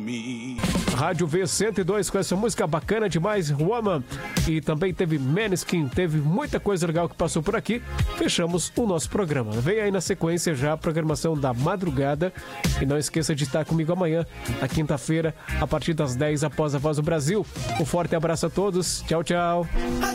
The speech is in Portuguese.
Rádio V102 com essa música bacana demais, Woman. E também teve Maneskin, teve muita coisa legal que passou por aqui. Fechamos o nosso programa. Vem aí na sequência já a programação da madrugada. E não esqueça de estar comigo amanhã, na quinta-feira, a partir das 10, após a Voz do Brasil. Um forte abraço a todos. Tchau, tchau.